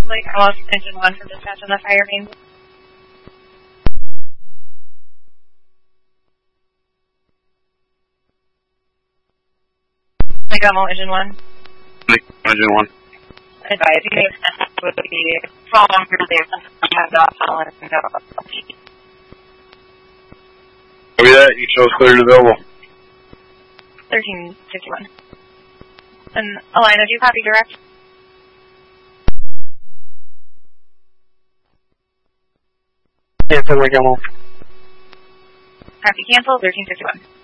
Like, I lost engine 1 from dispatch on the fire main. Like, I'm all engine 1. Engine 1. Advise you may extend with the following group they have not fallen and no. Copy that. You show us clear and available. 1351. And Alina, do you copy direct? Cancel, we're going. Copy cancel, 1351.